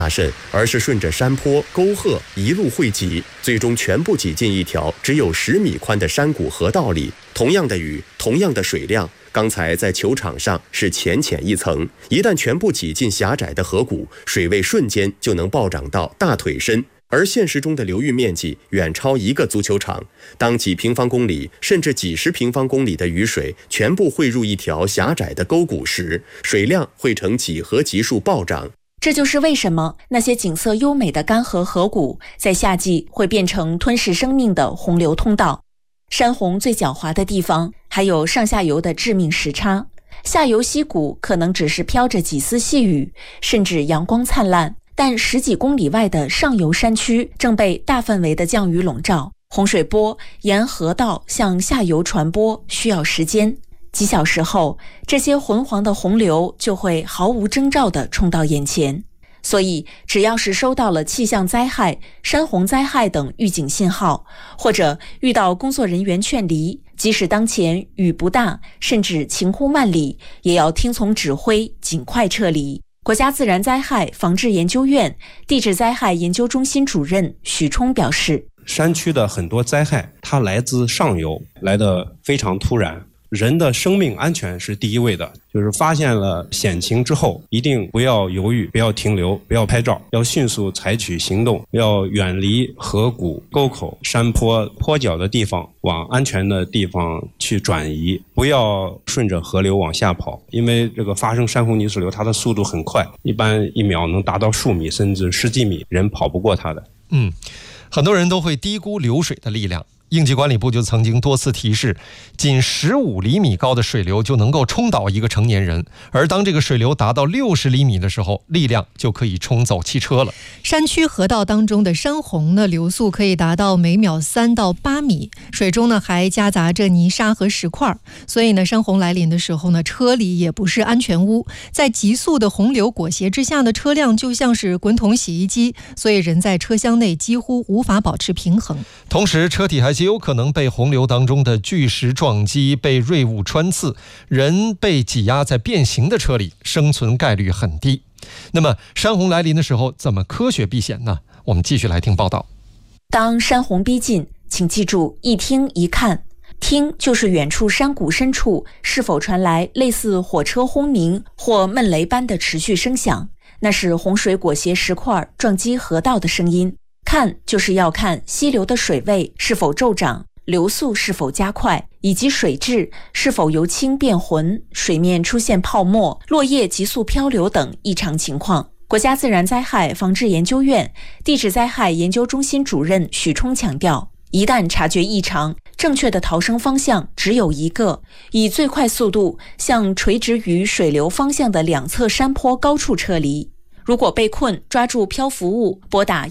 渗，而是顺着山坡、沟壑一路汇集，最终全部挤进一条只有10米宽的山谷河道里。同样的雨，同样的水量，刚才在球场上是浅浅一层，一旦全部挤进狭窄的河谷，水位瞬间就能暴涨到大腿深。而现实中的流域面积远超一个足球场，当几平方公里甚至几十平方公里的雨水全部汇入一条狭窄的沟谷时，水量会呈几何级数暴涨。 这就是为什么那些景色优美的干涸河谷在夏季会变成吞噬生命的洪流通道。山洪最狡猾的地方还有上下游的致命时差，下游溪谷可能只是飘着几丝细雨，甚至阳光灿烂，但10几公里外的上游山区正被大范围的降雨笼罩，洪水波沿河道向下游传播需要时间。几小时后，这些浑黄的洪流就会毫无征兆地冲到眼前。所以只要是收到了气象灾害、山洪灾害等预警信号，或者遇到工作人员劝离，即使当前雨不大，甚至晴空万里，也要听从指挥，尽快撤离。国家自然灾害防治研究院地质灾害研究中心主任许冲表示， 山区的很多灾害它来自上游，来得非常突然，人的生命安全是第一位的，就是发现了险情之后，一定不要犹豫，不要停留，不要拍照，要迅速采取行动，要远离河谷、沟口、山坡、坡脚的地方，往安全的地方去转移，不要顺着河流往下跑，因为这个发生山洪泥石流，它的速度很快，一般1秒能达到数米，甚至10几米，人跑不过它的。 很多人都会低估流水的力量。应急管理部就曾经多次提示，仅15厘米高的水流就能够冲倒一个成年人，而当这个水流达到60厘米的时候，力量就可以冲走汽车了。 山区河道当中的山洪呢，流速可以达到每秒3到8米，水中呢还夹杂着泥沙和石块，所以呢，山洪来临的时候呢，车里也不是安全屋，在急速的洪流裹挟之下呢，车辆就像是滚筒洗衣机，所以人在车厢内几乎无法保持平衡。 同时，车体还极有可能被洪流当中的巨石撞击，被锐物穿刺，人被挤压在变形的车里，生存概率很低。那么山洪来临的时候怎么科学避险呢？我们继续来听报道。 当山洪逼近，请记住一听一看。听就是远处山谷深处是否传来类似火车轰鸣或闷雷般的持续声响，那是洪水裹挟石块撞击河道的声音。看就是要看溪流的水位是否骤涨，流速是否加快，以及水质是否由清变浑，水面出现泡沫、落叶急速漂流等异常情况。国家自然灾害防治研究院地质灾害研究中心主任许冲强调，一旦察觉异常，正确的逃生方向只有一个，以最快速度向垂直于水流方向的两侧山坡高处撤离。如果被困，抓住漂浮物，拨打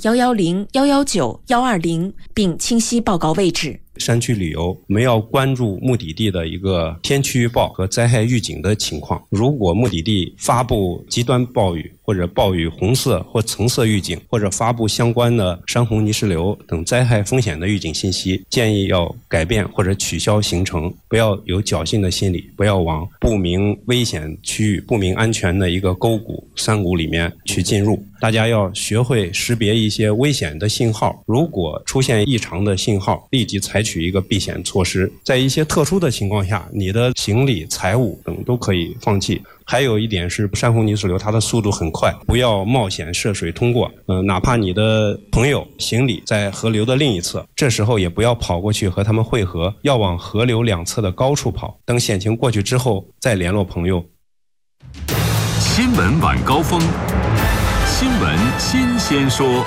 110、119、120，并清晰报告位置。 山区旅游，我们要关注目的地的一个天气预报和灾害预警的情况。如果目的地发布极端暴雨或者暴雨红色或橙色预警，或者发布相关的山洪泥石流等灾害风险的预警信息，建议要改变或者取消行程，不要有侥幸的心理，不要往不明危险区域、不明安全的一个沟谷、山谷里面去进入。大家要学会识别一些危险的信号，如果出现异常的信号，立即采取一个避险措施。在一些特殊的情况下，你的行李、财物等都可以放弃。还有一点是，山洪泥石流它的速度很快，不要冒险涉水通过。哪怕你的朋友、行李在河流的另一侧，这时候也不要跑过去和他们汇合，要往河流两侧的高处跑。等险情过去之后，再联络朋友。 新闻晚高峰，新闻新鲜说。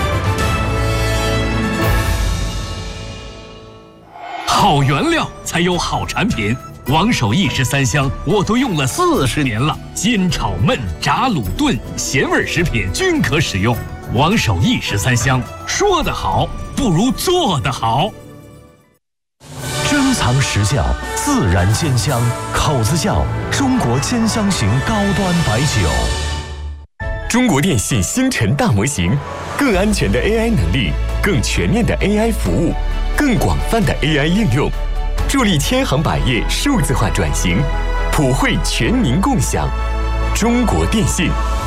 好原料才有好产品。王守义13香我都用了40年了，煎炒焖炸卤炖咸味食品均可使用。王守义13香，说得好不如做得好。 珍藏实窖，自然煎香，口子窖，中国煎香型高端白酒。 中国电信星辰大模型，更安全的 AI 能力，更全面的 AI 服务，更广泛的 AI 应用，助力千行百业数字化转型，普惠全民共享。中国电信。